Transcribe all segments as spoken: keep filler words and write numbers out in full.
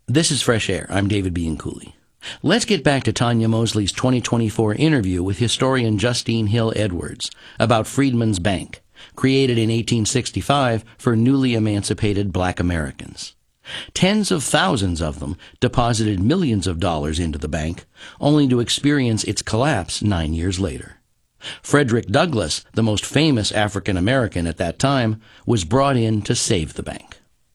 This is Fresh Air. I'm David Bianculli. Let's get back to Tanya Mosley's twenty twenty-four interview with historian Justine Hill Edwards about Freedmen's Bank, created in eighteen sixty-five for newly emancipated black Americans. Tens of thousands of them deposited millions of dollars into the bank, only to experience its collapse nine years later. Frederick Douglass, the most famous African American at that time, was brought in to save the bank.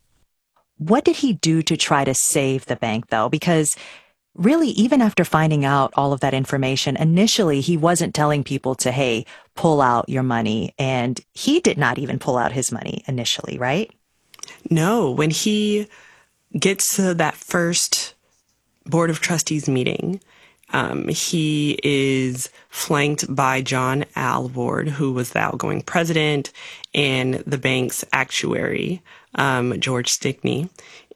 What did he do to try to save the bank, though? Because really, even after finding out all of that information, initially he wasn't telling people to, hey, pull out your money. And he did not even pull out his money initially, right? No, when he gets to that first Board of Trustees meeting, um, he is flanked by John Alvord, who was the outgoing president, and the bank's actuary, um, George Stickney.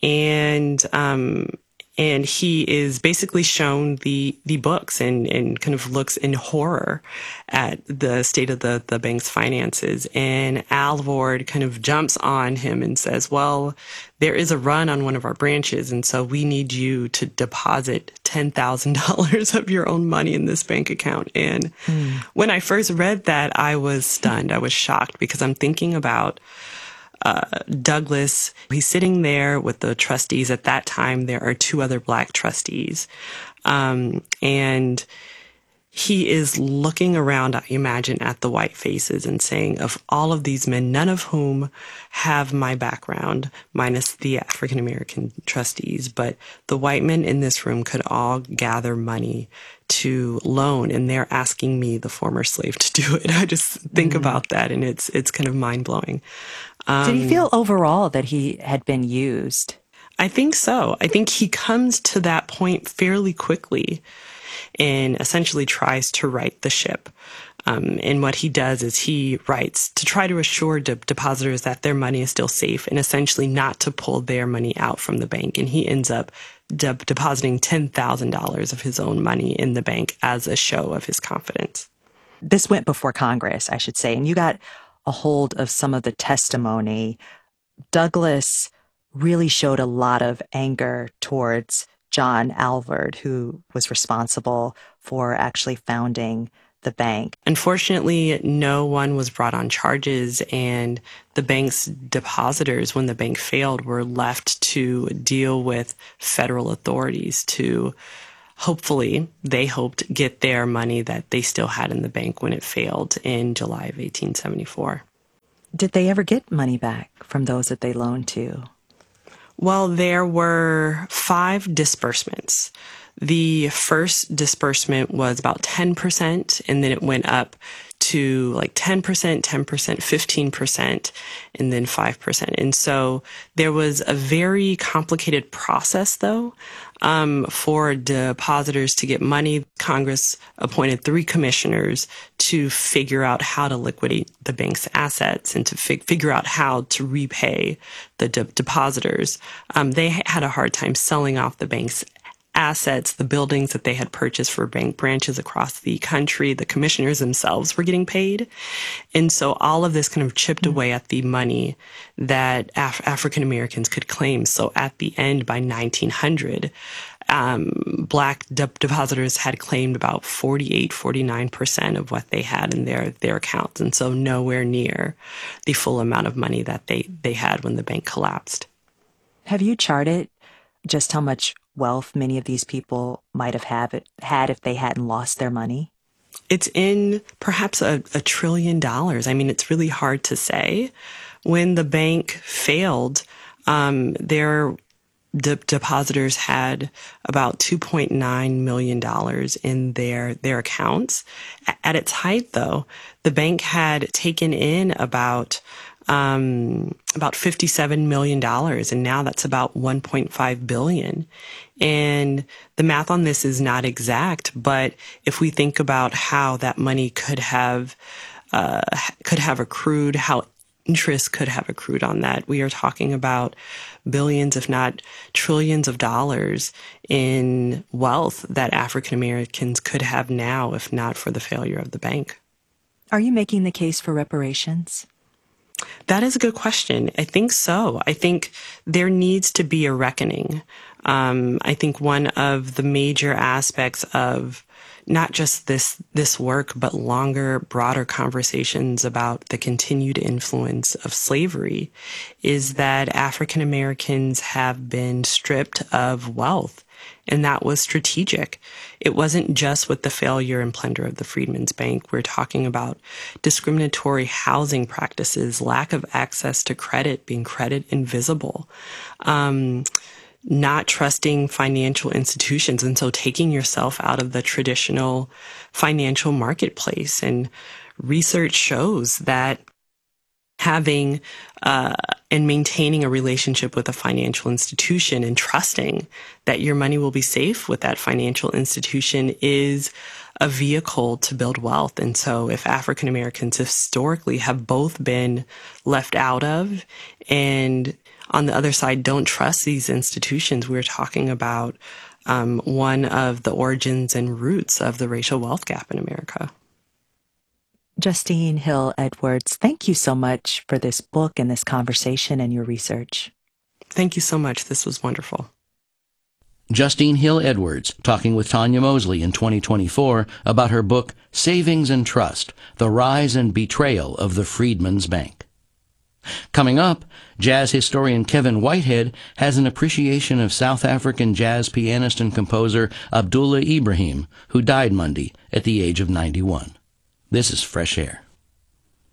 And um, and he is basically shown the the books and, and kind of looks in horror at the state of the, the bank's finances. And Alvord kind of jumps on him and says, well, there is a run on one of our branches, and so we need you to deposit ten thousand dollars of your own money in this bank account. And mm. when I first read that, I was stunned. I was shocked because I'm thinking about Uh, Douglass. He's sitting there with the trustees. At that time, there are two other black trustees. Um, and he is looking around, I imagine, at the white faces and saying, of all of these men, none of whom have my background, minus the African-American trustees, but the white men in this room could all gather money to loan, and they're asking me, the former slave, to do it. I just think mm. about that, and it's it's kind of mind-blowing. Um, Did he feel overall that he had been used? I think so. I think he comes to that point fairly quickly and essentially tries to right the ship. Um, and what he does is he writes to try to assure de- depositors that their money is still safe and essentially not to pull their money out from the bank. And he ends up de- depositing ten thousand dollars of his own money in the bank as a show of his confidence. This went before Congress, I should say, and you got a hold of some of the testimony. Douglass really showed a lot of anger towards John Alvord, who was responsible for actually founding the bank. Unfortunately, no one was brought on charges, and the bank's depositors, when the bank failed, were left to deal with federal authorities to hopefully, they hoped, get their money that they still had in the bank when it failed in July of eighteen seventy-four. Did they ever get money back from those that they loaned to? Well, there were five disbursements. The first disbursement was about ten percent, and then it went up to like ten percent, ten percent, fifteen percent, and then five percent. And so there was a very complicated process, though, um, for depositors to get money. Congress appointed three commissioners to figure out how to liquidate the bank's assets and to fig- figure out how to repay the de- depositors. Um, they had a hard time selling off the bank's assets, the buildings that they had purchased for bank branches across the country. The commissioners themselves were getting paid. And so all of this kind of chipped mm-hmm. away at the money that Af- African Americans could claim. So at the end, by nineteen hundred, um, black de- depositors had claimed about forty-eight, forty-nine percent of what they had in their, their accounts. And so nowhere near the full amount of money that they, they had when the bank collapsed. Have you charted just how much wealth many of these people might have have it, had if they hadn't lost their money? It's in perhaps a, a trillion dollars. I mean, it's really hard to say. When the bank failed, um, their de- depositors had about two point nine million dollars in their, their accounts. At its height, though, the bank had taken in about Um, about fifty-seven million dollars, and now that's about one point five billion dollars. And the math on this is not exact, but if we think about how that money could have uh, could have accrued, how interest could have accrued on that, we are talking about billions, if not trillions of dollars in wealth that African Americans could have now, if not for the failure of the bank. Are you making the case for reparations? That is a good question. I think so. I think there needs to be a reckoning. Um, I think one of the major aspects of not just this this work, but longer, broader conversations about the continued influence of slavery is that African Americans have been stripped of wealth, and that was strategic. It wasn't just with the failure and plunder of the Freedmen's Bank. We're talking about discriminatory housing practices, lack of access to credit, being credit invisible, um, not trusting financial institutions, and so taking yourself out of the traditional financial marketplace. And research shows that having uh, and maintaining a relationship with a financial institution and trusting that your money will be safe with that financial institution is a vehicle to build wealth. And so if African Americans historically have both been left out of and on the other side don't trust these institutions, we're talking about um, one of the origins and roots of the racial wealth gap in America. Justine Hill Edwards, thank you so much for this book and this conversation and your research. Thank you so much. This was wonderful. Justine Hill Edwards talking with Tanya Mosley in twenty twenty-four about her book, Savings and Trust, The Rise and Betrayal of the Freedmen's Bank. Coming up, jazz historian Kevin Whitehead has an appreciation of South African jazz pianist and composer Abdullah Ibrahim, who died Monday at the age of ninety-one. This is Fresh Air.